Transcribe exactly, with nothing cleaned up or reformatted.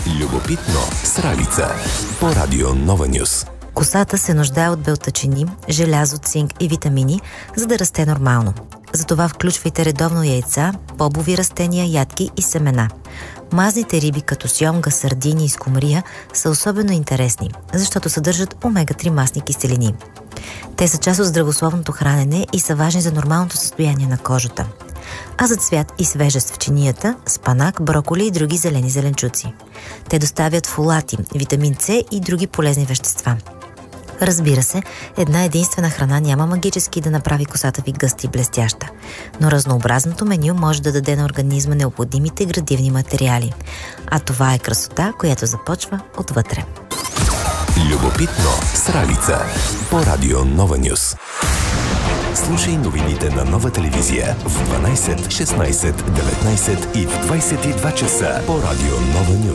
Любопитно с Ралица по Радио Нова Нюс. Косата се нуждае от белтъчини, желязо, цинк и витамини, за да расте нормално. Затова включвайте редовно яйца, бобови растения, ядки и семена. Мазните риби като сьомга, сардини и скумрия са особено интересни, защото съдържат омега три масни киселини. Те са част от здравословното хранене и са важни за нормалното състояние на кожата. А за цвят и свежест в чинията, спанак, броколи и други зелени зеленчуци. Те доставят фолати, витамин С и други полезни вещества. Разбира се, една единствена храна няма магически да направи косата ви гъста и блестяща, но разнообразното меню може да даде на организма необходимите градивни материали. А това е красота, която започва отвътре. Любопитно с Ралица по Радио Нова Нюс. Слушай новините на Нова телевизия в дванайсет, шестнайсет, деветнайсет и в двайсет и два часа по Радио Нова Нюс.